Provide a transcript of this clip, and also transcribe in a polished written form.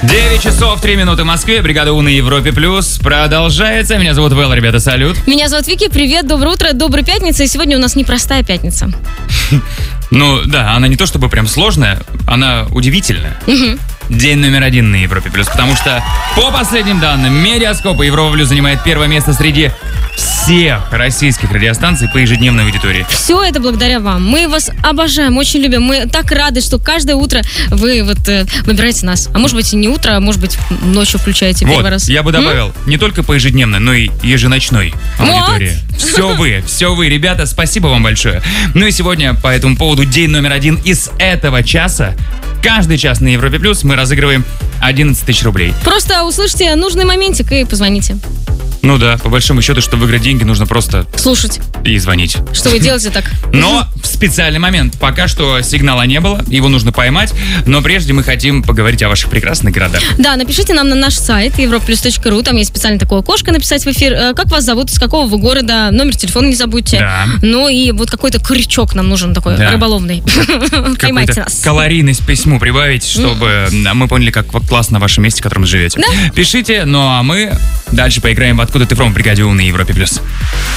9 часов 3 минуты в Москве. Бригада У на Европе Плюс продолжается. Меня зовут Вэл, ребята, салют. Меня зовут Вики, привет, доброе утро, добрая пятница. И сегодня у нас непростая пятница. Ну да, она не то чтобы прям сложная, она удивительная. День номер 1 на Европе Плюс, потому что по последним данным Медиаскопа Европа Плюс занимает первое место среди всех российских радиостанций по ежедневной аудитории. Все это благодаря вам. Мы вас обожаем, очень любим. Мы так рады, что каждое утро вы выбираете нас. А может быть и не утро, а может быть ночью включаете первый раз. Я бы добавил, не только по ежедневной, но и еженочной аудитории. Все вы, ребята, спасибо вам большое. Ну и сегодня по этому поводу день номер 1 из этого часа. Каждый час на Европе Плюс мы разыгрываем 11 тысяч рублей. Просто услышьте нужный моментик и позвоните. Ну да, по большому счету, чтобы выиграть деньги, нужно просто слушать и звонить. Что вы делаете так? Но в специальный момент. Пока что сигнала не было, его нужно поймать. Но прежде мы хотим поговорить о ваших прекрасных городах. Да, напишите нам на наш сайт europlus.ru. Там есть специально такое окошко написать в эфир. Как вас зовут, из какого вы города, номер телефона не забудьте. Да. Ну и вот какой-то крючок нам нужен такой, рыболовный. Поймайте нас. Калорийность письму прибавить, чтобы мы поняли, как классно в вашем месте, в котором живете. Да. Пишите, ну а мы дальше поиграем в «Откуда ты фром» в бригаде У на Европе Плюс.